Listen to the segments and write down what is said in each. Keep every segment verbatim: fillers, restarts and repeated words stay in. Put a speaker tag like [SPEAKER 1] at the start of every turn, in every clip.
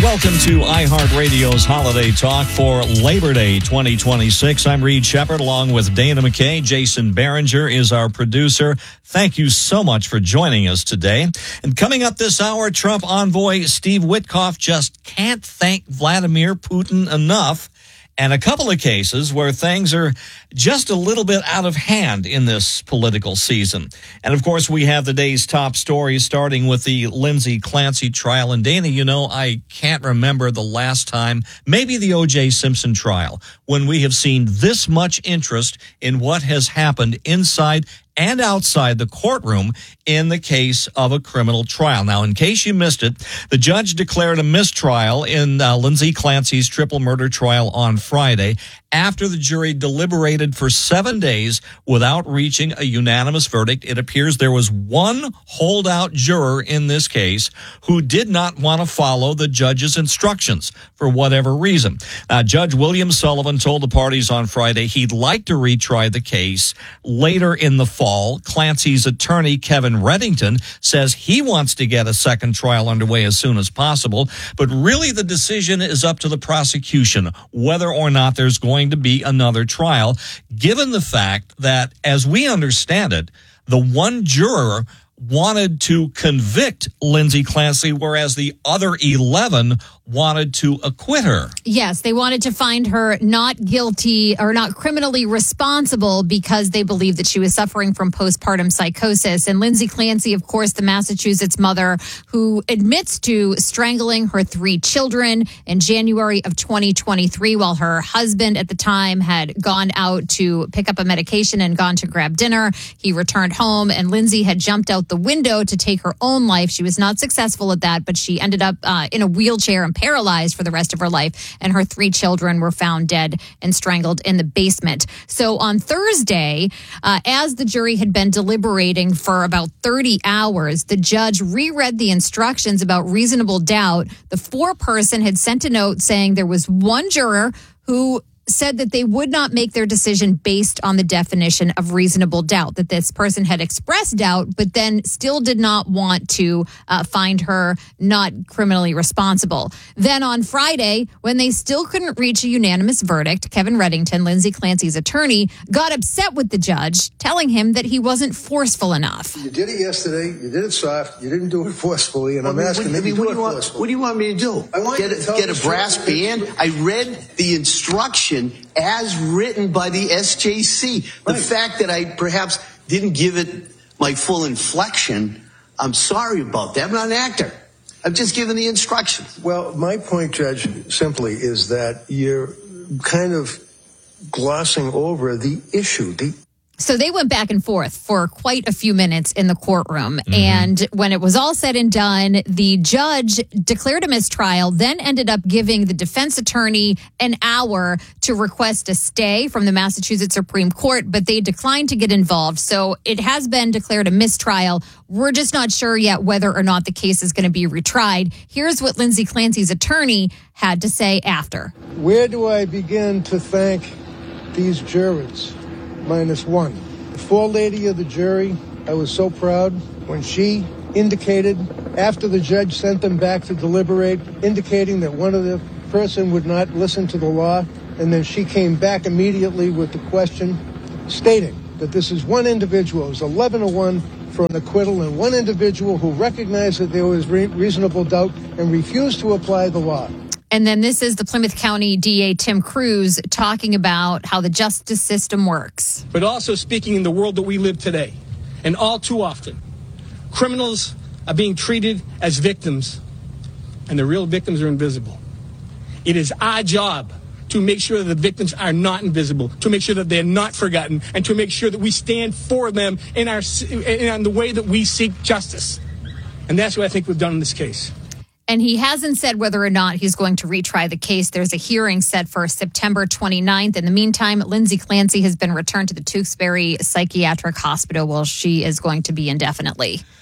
[SPEAKER 1] Welcome to iHeartRadio's Holiday Talk for Labor Day twenty twenty-six. I'm Reed Shepard along with Dana McKay. Jason Behringer is our producer. Thank you so much for joining us today. And coming up this hour, Trump envoy Steve Witkoff just can't thank Vladimir Putin enough. And a couple of cases where things are just a little bit out of hand in this political season. And, of course, we have the day's top stories, starting with the Lindsay Clancy trial. And, Dana, you know, I can't remember the last time, maybe the O J Simpson trial, when we have seen this much interest in what has happened inside and outside the courtroom in the case of a criminal trial. Now, in case you missed it, the judge declared a mistrial in uh, Lindsay Clancy's triple murder trial on Friday after the jury deliberated for seven days without reaching a unanimous verdict. It appears there was one holdout juror in this case who did not want to follow the judge's instructions for whatever reason. Uh, Judge William Sullivan told the parties on Friday he'd like to retry the case later in the fall. Clancy's attorney, Kevin Reddington, says he wants to get a second trial underway as soon as possible. But really, the decision is up to the prosecution whether or not there's going to be another trial, given the fact that, as we understand it, the one juror wanted to convict Lindsay Clancy, whereas the other eleven wanted to acquit her.
[SPEAKER 2] Yes, they wanted to find her not guilty or not criminally responsible because they believed that she was suffering from postpartum psychosis. And Lindsay Clancy, of course, the Massachusetts mother who admits to strangling her three children in January of twenty twenty-three while her husband at the time had gone out to pick up a medication and gone to grab dinner. He returned home and Lindsay had jumped out the window to take her own life. She was not successful at that, but she ended up uh, in a wheelchair and paralyzed for the rest of her life, and her three children were found dead and strangled in the basement. So on Thursday, uh, as the jury had been deliberating for about thirty hours, the judge reread the instructions about reasonable doubt. The foreperson had sent a note saying there was one juror who said that they would not make their decision based on the definition of reasonable doubt, that this person had expressed doubt, but then still did not want to uh, find her not criminally responsible. Then on Friday, when they still couldn't reach a unanimous verdict, Kevin Reddington, Lindsay Clancy's attorney, got upset with the judge, telling him that he wasn't forceful enough.
[SPEAKER 3] You did it yesterday. You did it soft. You didn't do it forcefully. And
[SPEAKER 4] well,
[SPEAKER 3] I'm
[SPEAKER 4] I mean,
[SPEAKER 3] asking,
[SPEAKER 4] what,
[SPEAKER 3] maybe
[SPEAKER 4] I mean,
[SPEAKER 3] do it
[SPEAKER 4] what,
[SPEAKER 3] forcefully.
[SPEAKER 4] What do you want me to do?
[SPEAKER 3] I want
[SPEAKER 4] get
[SPEAKER 3] you to tell
[SPEAKER 4] a, get
[SPEAKER 3] the
[SPEAKER 4] a brass
[SPEAKER 3] truth.
[SPEAKER 4] band? I read the instruction as written by the S J C. The
[SPEAKER 3] Right.
[SPEAKER 4] fact that I perhaps didn't give it my full inflection, I'm sorry about that. I'm not an actor. I'm just giving the instructions.
[SPEAKER 3] Well, my point, Judge, simply is that you're kind of glossing over the issue. The
[SPEAKER 2] So they went back and forth for quite a few minutes in the courtroom. Mm-hmm. And when it was all said and done, the judge declared a mistrial, then ended up giving the defense attorney an hour to request a stay from the Massachusetts Supreme Court, but they declined to get involved. So it has been declared a mistrial. We're just not sure yet whether or not the case is going to be retried. Here's what Lindsay Clancy's attorney had to say after.
[SPEAKER 5] Where do I begin to thank these jurors? Minus one. The forelady of the jury, I was so proud when she indicated, after the judge sent them back to deliberate, indicating that one of the person would not listen to the law, and then she came back immediately with the question, stating that this is one individual, it was eleven to one for an acquittal, and one individual who recognized that there was re- reasonable doubt and refused to apply the law.
[SPEAKER 2] And then this is the Plymouth County D A Tim Cruz talking about how the justice system works.
[SPEAKER 6] But also speaking in the world that we live today. And all too often, criminals are being treated as victims, and the real victims are invisible. It is our job to make sure that the victims are not invisible, to make sure that they're not forgotten, and to make sure that we stand for them in our in the way that we seek justice. And that's what I think we've done in this case.
[SPEAKER 2] And he hasn't said whether or not he's going to retry the case. There's a hearing set for September twenty-ninth. In the meantime, Lindsay Clancy has been returned to the Tewksbury Psychiatric Hospital where she is going to be indefinitely.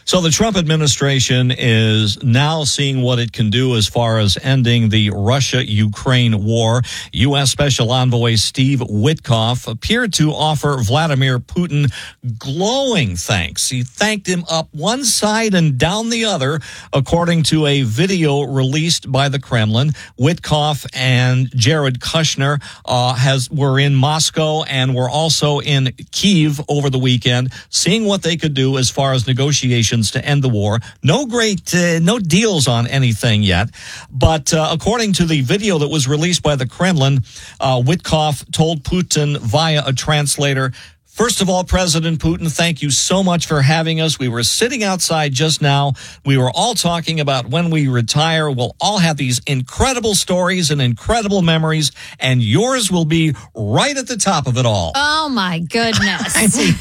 [SPEAKER 1] So the Trump administration is now seeing what it can do as far as ending the Russia-Ukraine war. U S. Special Envoy Steve Witkoff appeared to offer Vladimir Putin glowing thanks. He thanked him up one side and down the other, according to a video released by the Kremlin. Witkoff and Jared Kushner uh, has were in Moscow and were also in Kyiv over the weekend, seeing what they could do as far as negotiations to end the war. No great, uh, no deals on anything yet. But uh, according to the video that was released by the Kremlin, uh, Witkoff told Putin via a translator, "First of all, President Putin, thank you so much for having us. We were sitting outside just now. We were all talking about when we retire, we'll all have these incredible stories and incredible memories, and yours will be right at the top of it all."
[SPEAKER 2] Oh, my goodness.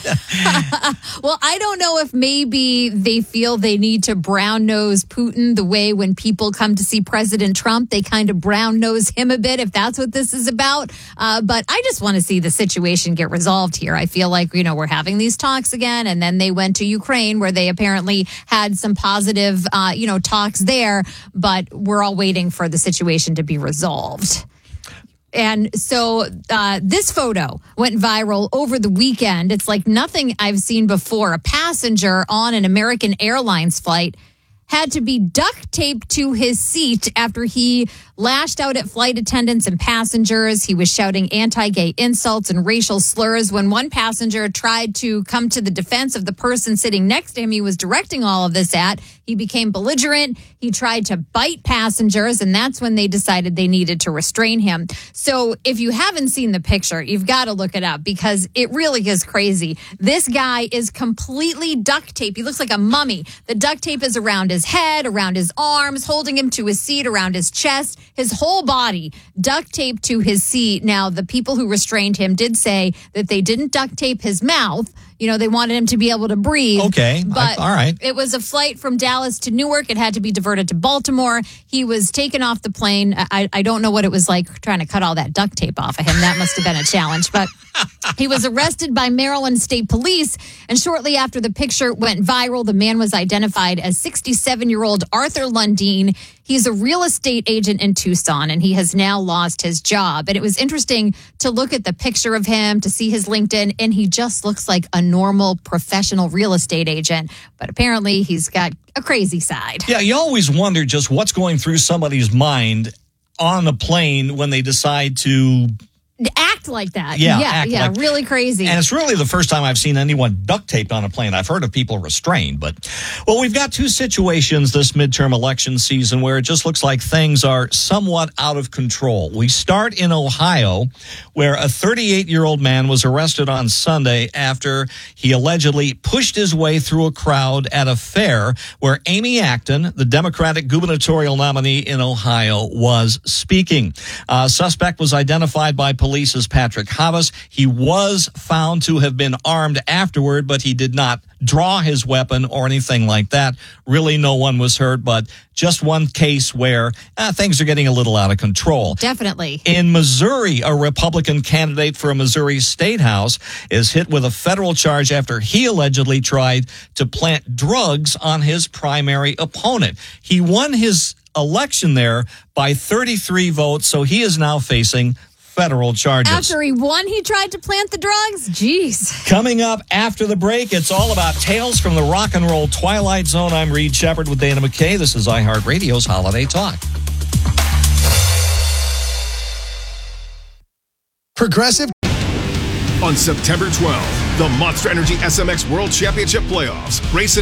[SPEAKER 2] Well, I don't know if maybe they feel they need to brown-nose Putin the way when people come to see President Trump, they kind of brown-nose him a bit, if that's what this is about. Uh, but I just want to see the situation get resolved here. I feel like, you know, we're having these talks again, and then they went to Ukraine where they apparently had some positive, uh, you know, talks there, but we're all waiting for the situation to be resolved. And so uh, this photo went viral over the weekend. It's like nothing I've seen before. A passenger on an American Airlines flight had to be duct taped to his seat after he lashed out at flight attendants and passengers. He was shouting anti-gay insults and racial slurs. When one passenger tried to come to the defense of the person sitting next to him he was directing all of this at, he became belligerent. He tried to bite passengers, and that's when they decided they needed to restrain him. So if you haven't seen the picture, you've got to look it up because it really is crazy. This guy is completely duct taped. He looks like a mummy. The duct tape is around his head, around his arms, holding him to his seat, around his chest, his whole body duct taped to his seat. Now, the people who restrained him did say that they didn't duct tape his mouth. You know, they wanted him to be able to breathe.
[SPEAKER 1] Okay.
[SPEAKER 2] But
[SPEAKER 1] I, all right.
[SPEAKER 2] It was a flight from Dallas to Newark. It had to be diverted to Baltimore. He was taken off the plane. I, I don't know what it was like trying to cut all that duct tape off of him. That must have been a challenge. But he was arrested by Maryland State Police. And shortly after the picture went viral, the man was identified as sixty-seven-year-old Arthur Lundeen. He's a real estate agent in Tucson, and he has now lost his job. And it was interesting to look at the picture of him, to see his LinkedIn, and he just looks like a normal professional real estate agent. But apparently he's got a crazy side.
[SPEAKER 1] Yeah, you always wonder just what's going through somebody's mind on the plane when they decide to
[SPEAKER 2] act like that.
[SPEAKER 1] Yeah,
[SPEAKER 2] yeah,
[SPEAKER 1] act
[SPEAKER 2] yeah
[SPEAKER 1] like,
[SPEAKER 2] really crazy.
[SPEAKER 1] And it's really the first time I've seen anyone duct taped on a plane. I've heard of people restrained, but, well, we've got two situations this midterm election season where it just looks like things are somewhat out of control. We start in Ohio, where a thirty-eight-year-old man was arrested on Sunday after he allegedly pushed his way through a crowd at a fair where Amy Acton, the Democratic gubernatorial nominee in Ohio, was speaking. Uh, suspect was identified by police as Patrick Havas. He was found to have been armed afterward, but he did not draw his weapon or anything like that. Really, no one was hurt, but just one case where uh, things are getting a little out of control.
[SPEAKER 2] Definitely.
[SPEAKER 1] In Missouri, a Republican candidate for a Missouri state house is hit with a federal charge after he allegedly tried to plant drugs on his primary opponent. He won his election there by thirty-three votes, so he is now facing federal charges.
[SPEAKER 2] After he won, he tried to plant the drugs? Jeez.
[SPEAKER 1] Coming up after the break, it's all about tales from the rock and roll Twilight Zone. I'm Reed Shepard with Dana McKay. This is iHeartRadio's Holiday Talk.
[SPEAKER 7] Progressive. On September twelfth, the Monster Energy S M X World Championship Playoffs. Race it